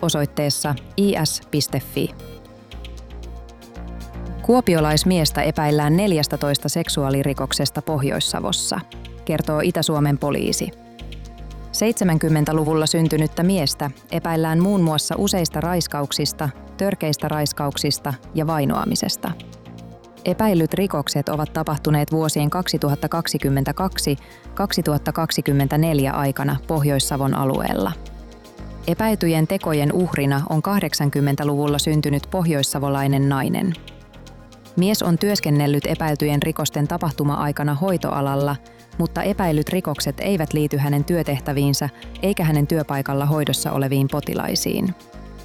osoitteessa is.fi. Kuopiolaismiestä epäillään 14 seksuaalirikoksesta Pohjois-Savossa, kertoo Itä-Suomen poliisi. 70-luvulla syntynyttä miestä epäillään muun muassa useista raiskauksista, törkeistä raiskauksista ja vainoamisesta. Epäillyt rikokset ovat tapahtuneet vuosien 2022-2024 aikana Pohjois-Savon alueella. Epäiltyjen tekojen uhrina on 80-luvulla syntynyt pohjoissavolainen nainen. Mies on työskennellyt epäiltyjen rikosten tapahtuma-aikana hoitoalalla, mutta epäillyt rikokset eivät liity hänen työtehtäviinsä eikä hänen työpaikalla hoidossa oleviin potilaisiin.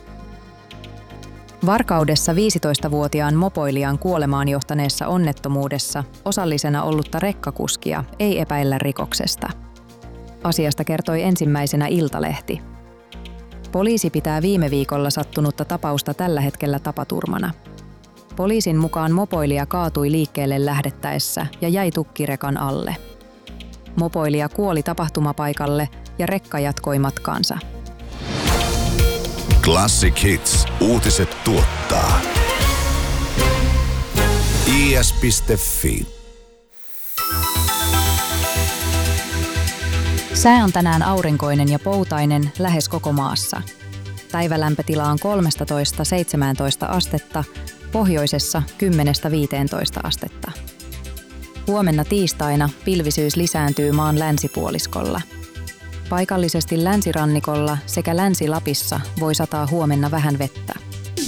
Varkaudessa 15-vuotiaan mopoilijan kuolemaan johtaneessa onnettomuudessa osallisena ollutta rekkakuskia ei epäillä rikoksesta. Asiasta kertoi ensimmäisenä Iltalehti. Poliisi pitää viime viikolla sattunutta tapausta tällä hetkellä tapaturmana. Poliisin mukaan mopoilija kaatui liikkeelle lähdettäessä ja jäi tukkirekan alle. Mopoilija kuoli tapahtumapaikalle ja rekka jatkoi matkaansa. Classic Hits uutiset tuottaa is.fi. Sää on tänään aurinkoinen ja poutainen lähes koko maassa. Päivälämpötila on 13–17 astetta, pohjoisessa 10–15 astetta. Huomenna tiistaina pilvisyys lisääntyy maan länsipuoliskolla. Paikallisesti länsirannikolla sekä Länsi-Lapissa voi sataa huomenna vähän vettä.